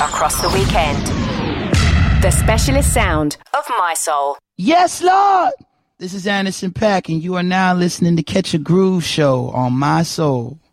across the weekend. The specialist sound of My Soul. Yes, Lord! This is Anderson .Paak, and you are now listening to Catch a Groove Show on My Soul.